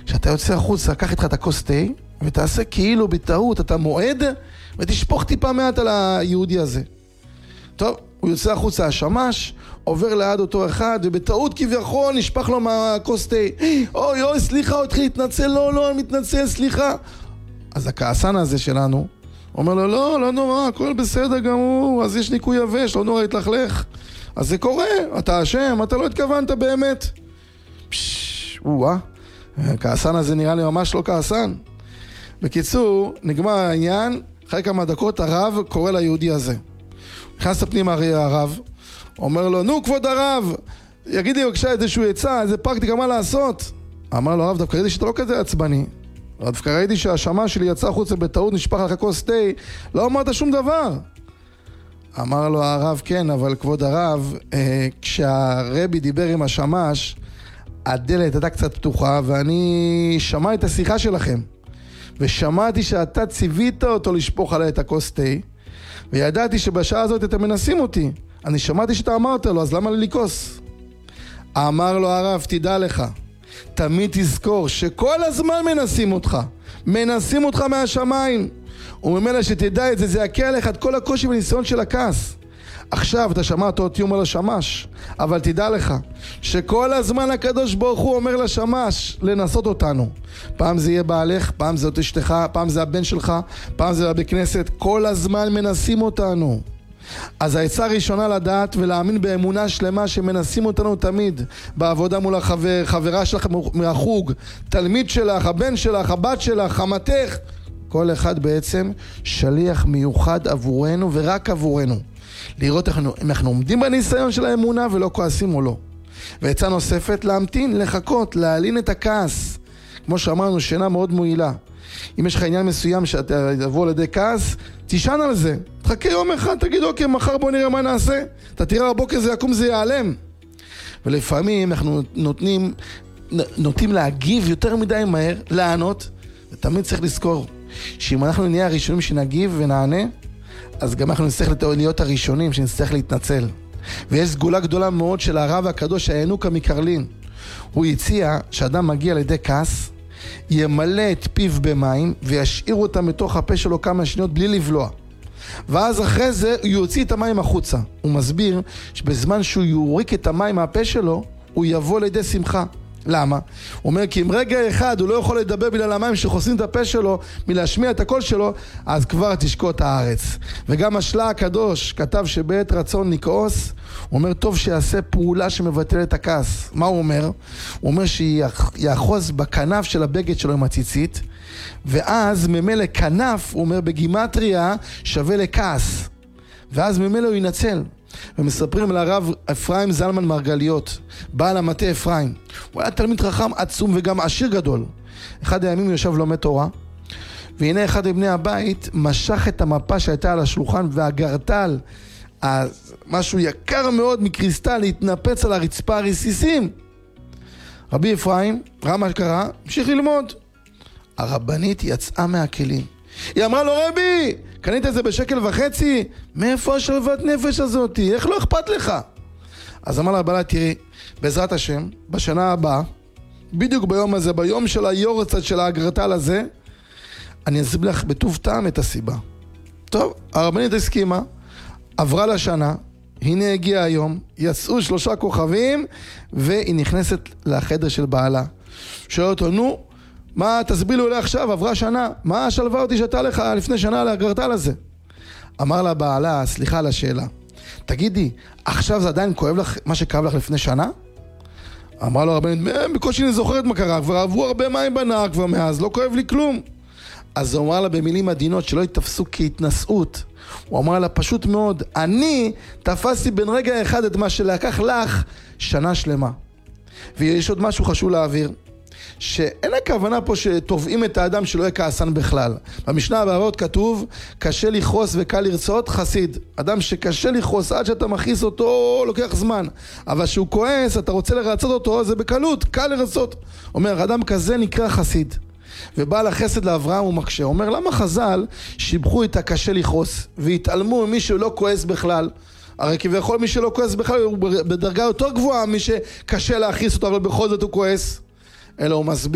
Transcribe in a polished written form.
כשאתה יוצא החוצה, קח איתך את הכוס תה, ותעשה כאילו בטעות, אתה מועד, ותשפוך טיפה מעט על היהודי הזה. טוב, הוא יוצא החוצה השמש, עובר ליד אותו אחד, ובטעות כביכול נשפך לו מהכוס תה. אוי, סליחה, הוא התחיל להתנצל, לא, אני מתנצל, סליחה. אז הכעסן הזה שלנו, אומר לו, לא נורא, הכל בסדר גמור, אז יש ניקוי יבש, לא נורא להתלכלך. אז זה קורה, אתה אשם, אתה לא התכוונת באמת. הכעסן הזה נראה לי ממש לא כעסן. בקיצור, נגמר העניין, אחרי כמה דקות הרב קורא ליהודי הזה. נכנס לפנים הרב, אומר לו, נו כבוד הרב, יגיד לי בבקשה איזשהו עצה, איזה פרקטיקה מה לעשות? אמר לו, הרב, דווקא ראיתי שאתה לא כזה עצבני. דווקא ראיתי שהשמה שלי יצא חוץ בטעות, נשפך לך כוס תה, לא אמרת שום דבר. אמר לו הרב, כן, אבל כבוד הרב, כשהרבי דיבר עם השמש, הדלת הייתה קצת פתוחה, ואני שמע את השיחה שלכם. ושמעתי שאתה ציווית אותו לשפוך עליי את הכוס תה, וידעתי שבשעה הזאת אתם מנסים אותי. אני שמעתי שאתה אמרת לו, אז למה לי לכוס? אמר לו הרב, תדע לך, תמיד תזכור שכל הזמן מנסים אותך מהשמיים. וממילא שתדע את זה, זה יקל עליך את כל הקושי וניסיון של הכעס. עכשיו אתה שמעת אותי אומר לשמש, אבל תדע לך שכל הזמן הקדוש ברוך הוא אומר לשמש לנסות אותנו. פעם זה יהיה בעלך, פעם זה אותי אשתך, פעם זה הבן שלך, פעם זה בבית כנסת. כל הזמן מנסים אותנו. אז העצה הראשונה לדעת ולהאמין באמונה שלמה שמנסים אותנו תמיד בעבודה מול החבר, חברה שלך מהחוג, תלמיד שלך, הבן שלך, הבת שלך, חמתך. כל אחד בעצם שליח מיוחד עבורנו ורק עבורנו. לראות אם אנחנו עומדים בניסיון של האמונה ולא כועסים או לא. ועצה נוספת, להמתין, לחכות, להעלין את הכעס. כמו שאמרנו, שינה מאוד מועילה. אם יש לך עניין מסוים שאתה תבוא לידי כעס, תישן על זה. תחכה יום אחד, תגיד, אוקיי, מחר בוא נראה מה נעשה. אתה תראה בבוקר זה יקום, זה ייעלם. ולפעמים אנחנו נוטים להגיב יותר מדי מהר, לענות, ותמיד צריך לזכור שאם אנחנו נהיה הראשונים שנגיב ונענה, אז גם אנחנו נצטרך להיות הראשונים שנצטרך להתנצל. ויש סגולה גדולה מאוד של הרב הקדוש הינוקה מקרלין. הוא הציע שאדם מגיע לידי כעס, ימלא את פיו במים וישאיר אותם מתוך הפה שלו כמה שניות בלי לבלוע. ואז אחרי זה הוא יוציא את המים החוצה. הוא מסביר שבזמן שהוא יוריק את המים מהפה שלו, הוא יבוא לידי שמחה. למה? הוא אומר כי אם רגע אחד הוא לא יכול לדבר בגלל המים שחוסים את הפה שלו מלהשמיע את הקול שלו, אז כבר תשקוט הארץ. וגם השלה הקדוש כתב שבעת רצון נכעוס, הוא אומר טוב שיעשה פעולה שמבטל את הכעס. מה הוא אומר? הוא אומר שיאחוז בכנף של הבגד שלו עם הציצית, ואז ממילא כנף, הוא אומר בגימטריה, שווה לכעס, ואז ממילא הוא ינצל. ומספרים על הרב אפרים זלמן מרגליות, בעל המטה אפרים. הוא היה תלמיד חכם עצום וגם עשיר גדול. אחד הימים הוא ישב לומד תורה, והנה אחד מבני הבית משך את המפה שהייתה על השולחן, והגרטל, משהו יקר מאוד מקריסטל, להתנפץ על הרצפה הרסיסים. רבי אפרים ראה מה שקרה, המשיך ללמוד. הרבנית יצאה מהכלים. היא אמרה לו, רבי, קנית את זה ב1.5 שקל? מאיפה השלוות נפש הזאת? איך לא אכפת לך? אז אמר לה הבעלה, תראי, בעזרת השם, בשנה הבאה, בדיוק ביום הזה, ביום של היורצת של הגרטל הזה, אני אסביר לך בטוב טעם את הסיבה. טוב, הרבנית הסכימה, עברה לשנה, הנה הגיע היום, יצאו 3 כוכבים, והיא נכנסת לחדר של בעלה. שואל אותו, נו, מה תסבילו אולי עכשיו, עברה שנה, מה השלווה אותי שאתה לך לפני שנה על הגרטל הזה? אמר לה בעלה, סליחה על השאלה, תגידי, עכשיו זה עדיין כואב לך מה שכאב לך לפני שנה? אמר לו הרבנית, בקושי אני זוכרת מה קרה, כבר עברו הרבה מים בנהר כבר מאז, לא כואב לי כלום. אז הוא אמר לה במילים עדינות שלא יתפסו כהתנשאות, הוא אמר לה פשוט מאוד, אני תפסתי בין רגע אחד את מה שלקח לך שנה שלמה. ויש עוד משהו חשוב להעביר, שאין הכוונה פה שתובעים את האדם שלא יהיה כעסן בכלל. במשנה הבאות כתוב, קשה לכעוס וקל לרצות, חסיד. אדם שקשה לכעוס עד שאתה מכעיס אותו לוקח זמן, אבל שהוא כועס אתה רוצה לרצות אותו, זה בקלות, קל לרצות. אומר, אדם כזה נקרא חסיד. ובעל החסד לאברהם הוא מקשה, אומר, למה חז"ל שיבחו את הקשה לכעוס והתעלמו ממי שלא כועס בכלל? הרי כביכול מי שלא כועס בכלל הוא בדרגה יותר גבוהה מי שקשה להכעיס אותו, אבל בכל זאת הוא כועס. אלא הוא מסביר